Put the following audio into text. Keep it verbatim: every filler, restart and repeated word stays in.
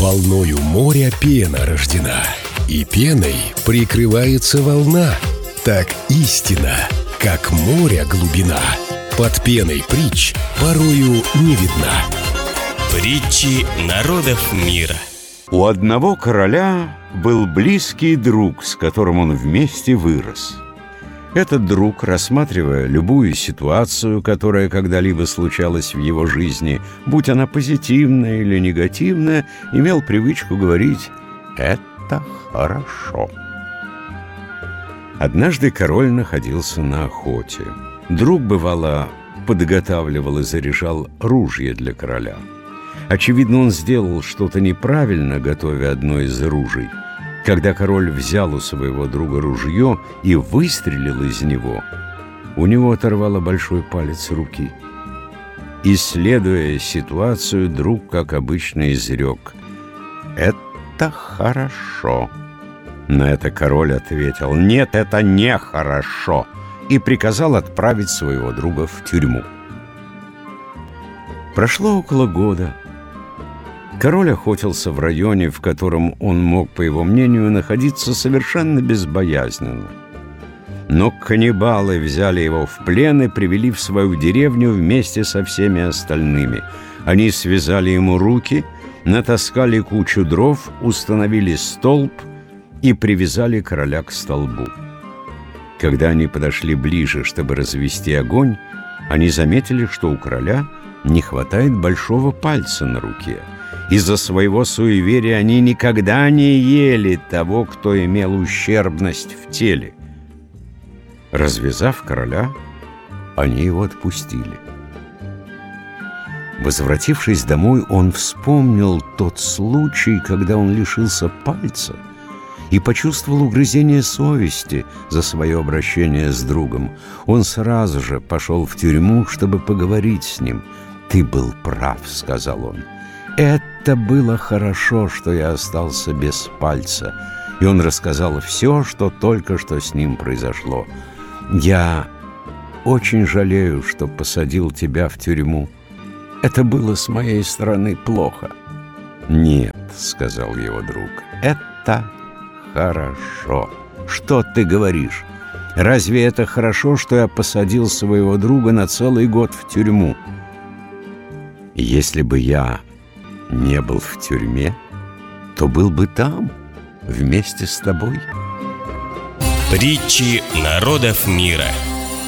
Волною моря пена рождена, и пеной прикрывается волна. Так истина, как моря глубина, под пеной притч порою не видна. Притчи народов мира. У одного короля был близкий друг, с которым он вместе вырос. Этот друг, рассматривая любую ситуацию, которая когда-либо случалась в его жизни, будь она позитивная или негативная, имел привычку говорить «это хорошо». Однажды король находился на охоте. Друг, бывало, подготавливал и заряжал ружье для короля. Очевидно, он сделал что-то неправильно, готовя одно из ружей. Когда король взял у своего друга ружье и выстрелил из него, у него оторвало большой палец руки. Исследуя ситуацию, друг, как обычно, изрек: «Это хорошо». На это король ответил: «Нет, это нехорошо», и приказал отправить своего друга в тюрьму. Прошло около года. Король охотился в районе, в котором он мог, по его мнению, находиться совершенно безбоязненно. Но каннибалы взяли его в плен и привели в свою деревню вместе со всеми остальными. Они связали ему руки, натаскали кучу дров, установили столб и привязали короля к столбу. Когда они подошли ближе, чтобы развести огонь, они заметили, что у короля не хватает большого пальца на руке. Из-за своего суеверия они никогда не ели того, кто имел ущербность в теле. Развязав короля, они его отпустили. Возвратившись домой, он вспомнил тот случай, когда он лишился пальца, и почувствовал угрызение совести за свое обращение с другом. Он сразу же пошел в тюрьму, чтобы поговорить с ним. «Ты был прав», — сказал он. «Это было хорошо, что я остался без пальца». И он рассказал все, что только что с ним произошло. «Я очень жалею, что посадил тебя в тюрьму. Это было с моей стороны плохо». «Нет», — сказал его друг, — «это хорошо». «Что ты говоришь? Разве это хорошо, что я посадил своего друга на целый год в тюрьму?» «Если бы я не был в тюрьме, то был бы там, вместе с тобой». Притчи народов мира.